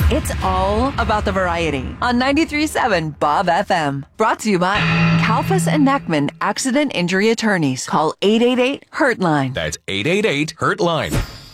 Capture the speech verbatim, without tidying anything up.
It's all about the variety on ninety-three point seven Bob F M. Brought to you by Kalfas and Neckman Accident Injury Attorneys. Call eight eight eight, hurt line. That's eight eight eight, hurt line.